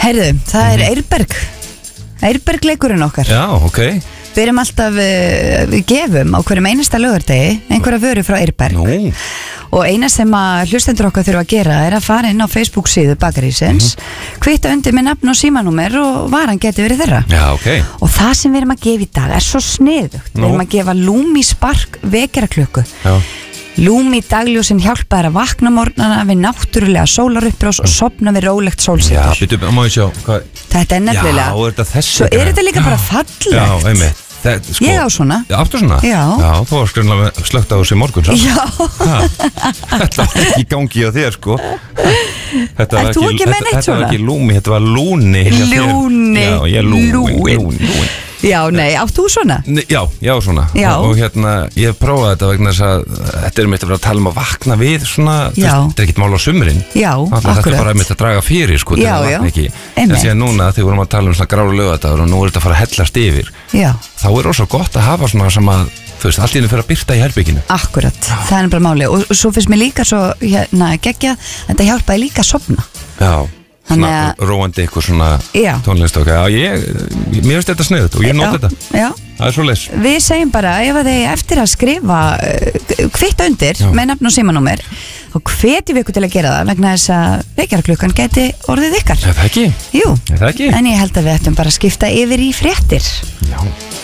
Heyrðu, það Eirberg leikurinn okkar. Já, ok. Við erum alltaf, við gefum á hverjum einasta laugardegi einhverja vöru frá Eirberg. Nú. Og eina sem að hlustendur okkar þurfa að gera er að fara inn á Facebook síðu Bakarísins, kvitta undir með nafn og símanúmer og varan geti verið þeirra. Já, ok. Og það sem við erum að gefa í dag er svo sniðugt. Við erum að gefa Lumi Spark vekjaraklukku. Já. Lumi dagljósin hjálpa þær að vakna morgnana við náttúrulega sólarupprás og sopna við rólegt sólsetur. Já, byrju, má ég sjá hvað. Þetta er nefnilega. Já, er þetta þessi? Svo er þetta líka bara fallegt. Já, einmitt. Sko, ég á svona. Áttu svona? Já. Já, þú var skrunlega slögt á þessi morgun svo. Já. Þetta var ekki í gangi á þér, sko. Ert þú ekki með neitt svona? Þetta var ekki Lumi, þetta var Lúni. Lúni. Já, ég er Lúin. Já, nei, átt þú svona? Já, svona. Já. Og ég prófaði þetta vegna þess að þetta er mitt að vera að tala um að vakna við svona, þetta er ekkert mál á sumrin. Já, akkurat. Þetta er bara mitt að draga fyrir, sko, já, þetta vakna ekki. En síðan núna þegar við vorum að tala um svona grálu laugardagur og nú er þetta að fara að hellast yfir. Já. Þá er það svo gott að hafa svona sem að, þú veist, allt í henni fyrir að birta í herbygginu. Akkurat, það er bara máli. Og svo finnst mér líka svo, geggja, þetta hjálpaði líka að sofna. Já. Svona róandi eitthvað svona tónlist og mér finnst þetta sniðut og ég nota þetta. Já. Það er svo leys. Við segjum bara, ef þið eftir að skrifa kvitta undir með nafn og símanúmer og hvetjum við ykkur til að gera það vegna þess að vekjaraklukkan geti orðið ykkar. Er það ekki? Jú. Er það ekki? En ég held að við ættum bara að skipta yfir í fréttir. Já.